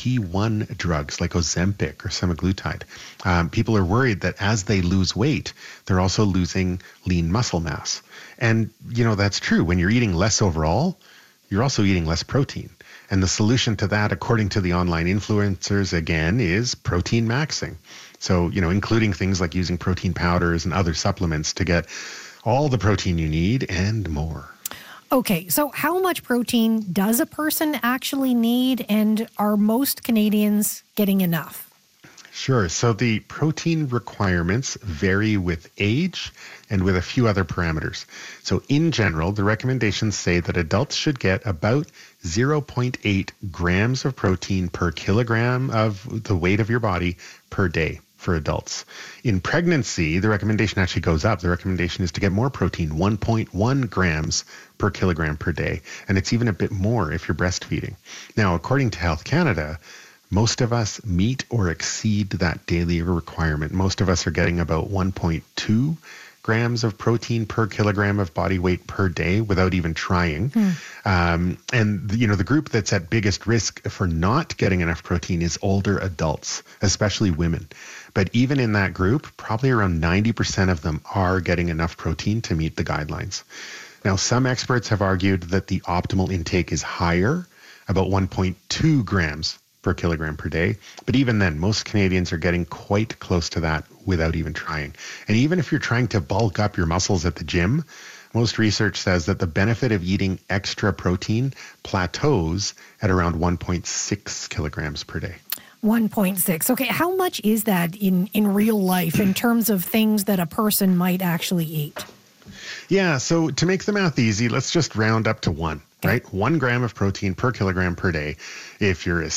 GLP-1 drugs like Ozempic or semaglutide. People are worried that as they lose weight, they're also losing lean muscle mass. And, that's true. When you're eating less overall, you're also eating less protein. And the solution to that, according to the online influencers, again, is protein maxing. So, including things like using protein powders and other supplements to get all the protein you need and more. Okay, so how much protein does a person actually need, and are most Canadians getting enough? Sure. So the protein requirements vary with age and with a few other parameters. So in general, the recommendations say that adults should get about 0.8 grams of protein per kilogram of the weight of your body per day for adults. In pregnancy, the recommendation actually goes up. The recommendation is to get more protein, 1.1 grams per kilogram per day. And it's even a bit more if you're breastfeeding. Now, according to Health Canada, most of us meet or exceed that daily requirement. Most of us are getting about 1.2 grams of protein per kilogram of body weight per day without even trying. And, the group that's at biggest risk for not getting enough protein is older adults, especially women. But even in that group, probably around 90% of them are getting enough protein to meet the guidelines. Now, some experts have argued that the optimal intake is higher, about 1.2 grams per kilogram per day. But even then, most Canadians are getting quite close to that without even trying. And even if you're trying to bulk up your muscles at the gym, most research says that the benefit of eating extra protein plateaus at around 1.6 kilograms per day. 1.6. Okay, how much is that in real life in terms of things that a person might actually eat? Yeah, so to make the math easy, let's just round up to 1. Right? 1 gram of protein per kilogram per day. If you're a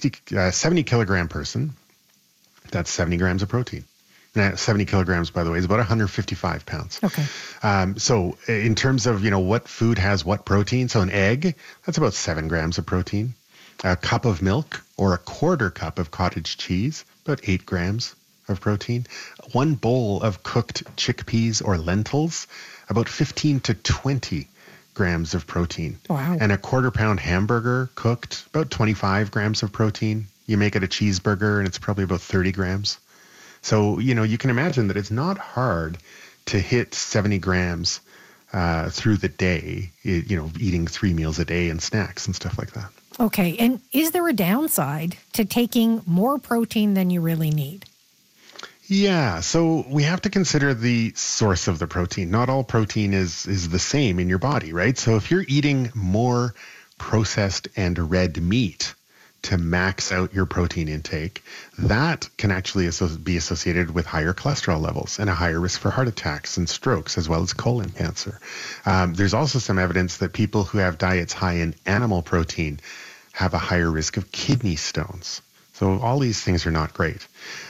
70 kilogram person, that's 70 grams of protein. Now, 70 kilograms, by the way, is about 155 pounds. Okay. So in terms of, what food has what protein, so an egg, that's about 7 grams of protein. A cup of milk or a quarter cup of cottage cheese, about 8 grams of protein. 1 bowl of cooked chickpeas or lentils, about 15 to 20 grams of protein. Wow. And a quarter-pound hamburger cooked, about 25 grams of protein. You make it a cheeseburger and it's probably about 30 grams. So, you can imagine that it's not hard to hit 70 grams through the day, eating 3 meals a day and snacks and stuff like that. Okay. And is there a downside to taking more protein than you really need? Yeah, so we have to consider the source of the protein. Not all protein is the same in your body, right? So if you're eating more processed and red meat to max out your protein intake, that can actually be associated with higher cholesterol levels and a higher risk for heart attacks and strokes, as well as colon cancer. There's also some evidence that people who have diets high in animal protein have a higher risk of kidney stones. So all these things are not great.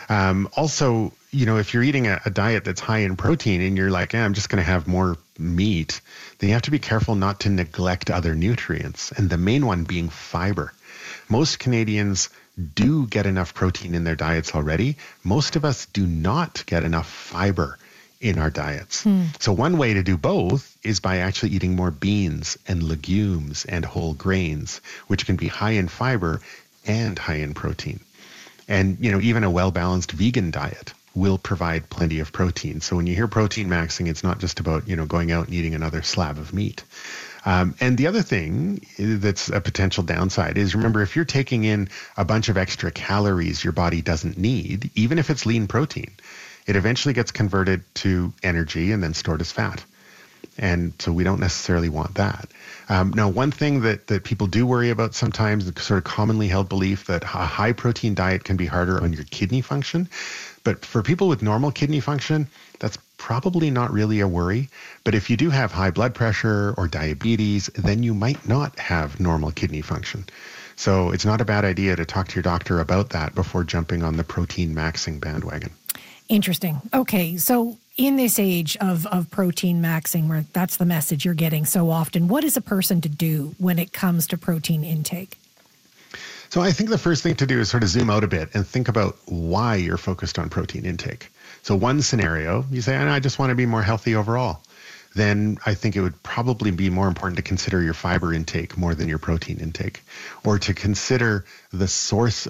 Also, if you're eating a diet that's high in protein and you're like, I'm just going to have more meat, then you have to be careful not to neglect other nutrients, and the main one being fiber. Most Canadians do get enough protein in their diets already. Most of us do not get enough fiber in our diets. So one way to do both is by actually eating more beans and legumes and whole grains, which can be high in fiber and high in protein. And, even a well-balanced vegan diet will provide plenty of protein. So when you hear protein maxing, it's not just about, going out and eating another slab of meat. And the other thing that's a potential downside is, remember, if you're taking in a bunch of extra calories your body doesn't need, even if it's lean protein, it eventually gets converted to energy and then stored as fat. And so we don't necessarily want that. Now, one thing that people do worry about sometimes, the sort of commonly held belief that a high protein diet can be harder on your kidney function. But for people with normal kidney function, that's probably not really a worry. But if you do have high blood pressure or diabetes, then you might not have normal kidney function. So it's not a bad idea to talk to your doctor about that before jumping on the protein maxing bandwagon. Interesting. Okay, so in this age of protein maxing, where that's the message you're getting so often, what is a person to do when it comes to protein intake? So I think the first thing to do is sort of zoom out a bit and think about why you're focused on protein intake. So one scenario, you say, I just want to be more healthy overall. Then I think it would probably be more important to consider your fiber intake more than your protein intake, or to consider the source